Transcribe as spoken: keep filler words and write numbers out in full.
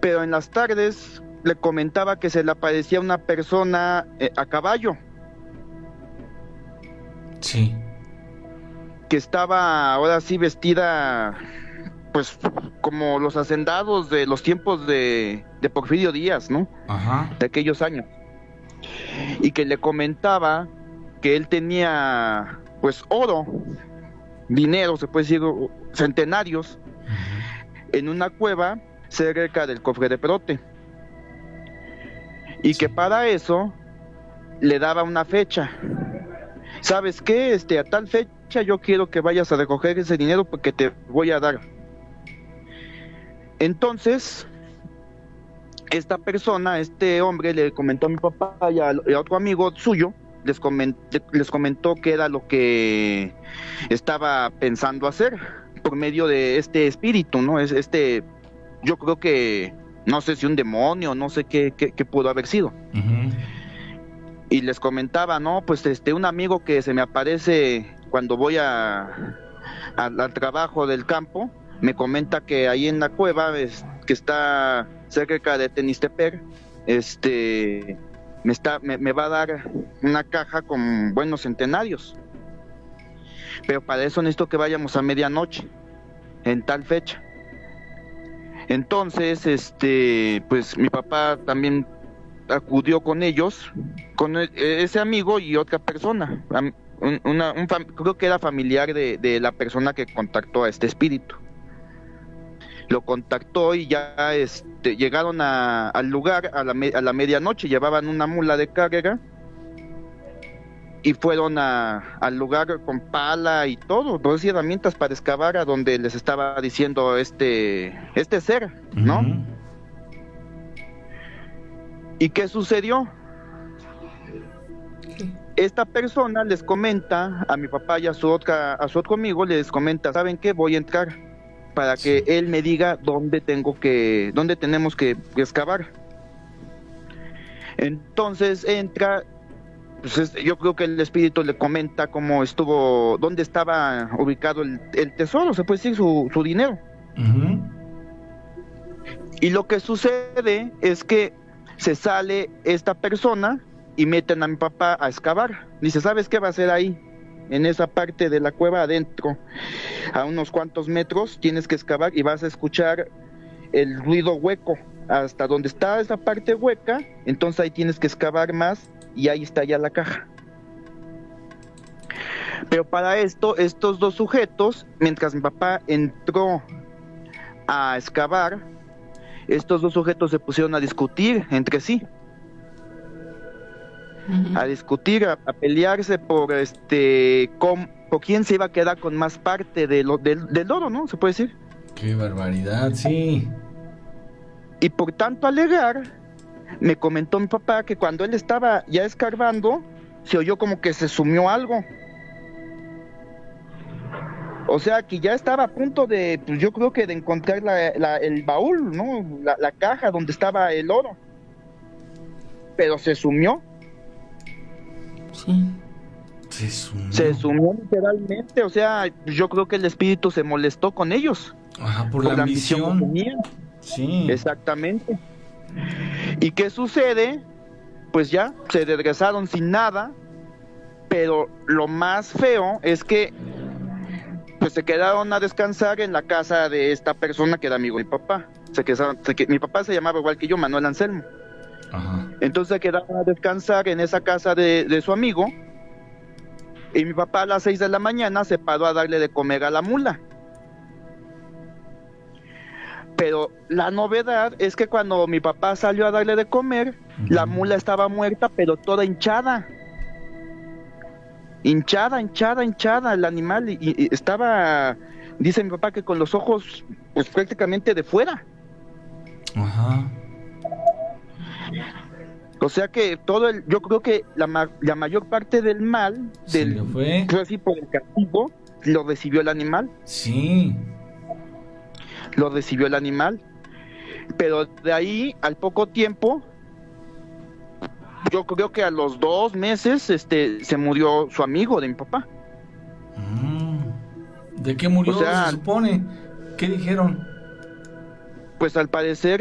pero en las tardes le comentaba que se le aparecía una persona eh, a caballo. Sí. Que estaba ahora sí vestida, pues, como los hacendados de los tiempos de, de Porfirio Díaz, ¿no? Ajá. De aquellos años. Y que le comentaba que él tenía, pues, oro, dinero, se puede decir, centenarios, uh-huh. en una cueva cerca del cofre de Perote. Y sí. que para eso le daba una fecha. ¿Sabes qué? Este, a tal fecha yo quiero que vayas a recoger ese dinero porque te voy a dar. Entonces, esta persona, este hombre, le comentó a mi papá y a, y a otro amigo suyo, les comentó, les comentó que era lo que estaba pensando hacer por medio de este espíritu, ¿no? Es este, yo creo que, no sé si un demonio, no sé qué, qué, qué pudo haber sido. Uh-huh. Y les comentaba, no, pues este, un amigo que se me aparece cuando voy a, a al trabajo del campo, me comenta que ahí en la cueva, es, que está cerca de Tenistepec, este, me está, me, me va a dar una caja con buenos centenarios. Pero para eso necesito que vayamos a medianoche, en tal fecha. Entonces, este, pues mi papá también acudió con ellos, con ese amigo y otra persona, una, un, creo que era familiar de, de la persona que contactó a este espíritu. Lo contactó y ya este, llegaron a, al lugar a la, a la medianoche, llevaban una mula de carga y fueron a, al lugar con pala y todo, dos herramientas para excavar a donde les estaba diciendo este, este ser, ¿no? Uh-huh. ¿Y qué sucedió? ¿Qué? Esta persona les comenta a mi papá y a su, otra, a su otro amigo, les comenta, ¿saben qué? Voy a entrar para que sí. él me diga dónde tengo que, dónde tenemos que excavar. Entonces entra, pues es, yo creo que el espíritu le comenta cómo estuvo, dónde estaba ubicado el, el tesoro, se puede decir, su, su dinero. Uh-huh. Y lo que sucede es que se sale esta persona y meten a mi papá a excavar. Dice, ¿sabes qué va a hacer ahí? En esa parte de la cueva adentro, a unos cuantos metros, tienes que excavar y vas a escuchar el ruido hueco. Hasta donde está esa parte hueca, entonces ahí tienes que excavar más y ahí está ya la caja. Pero para esto, estos dos sujetos, mientras mi papá entró a excavar, estos dos sujetos se pusieron a discutir entre sí, uh-huh. a discutir, a, a pelearse por este, con, por quién se iba a quedar con más parte de lo, del, del oro, ¿no? Se puede decir. Qué barbaridad, sí. Y por tanto alegar, me comentó mi papá que cuando él estaba ya escarbando, se oyó como que se sumió algo. O sea, que ya estaba a punto de, pues yo creo que de encontrar la, la, el baúl, ¿no? La, la caja donde estaba el oro. Pero se sumió. Sí. Se sumió. Se sumió literalmente, o sea, yo creo que el espíritu se molestó con ellos. Ajá, por, por la ambición. ambición que tenían. Sí. Exactamente. ¿Y qué sucede? Pues ya, se regresaron sin nada, pero lo más feo es que pues se quedaron a descansar en la casa de esta persona que era amigo de mi papá. Se quedaron, se, mi papá se llamaba igual que yo, Manuel Anselmo. Ajá. Entonces se quedaron a descansar en esa casa de, de su amigo, y mi papá a las seis de la mañana se paró a darle de comer a la mula. Pero la novedad es que cuando mi papá salió a darle de comer, uh-huh. la mula estaba muerta, pero toda hinchada. Hinchada, hinchada, hinchada el animal, y, y estaba, dice mi papá, que con los ojos pues prácticamente de fuera. Ajá. O sea que todo el, yo creo que la, la mayor parte del mal, del, ¿se fue? Pues así por el castigo, lo recibió el animal. Sí. Lo recibió el animal. Pero de ahí, al poco tiempo, yo creo que a los dos meses este se murió su amigo de mi papá. ¿De qué murió, o sea, se supone? ¿Qué dijeron? Pues al parecer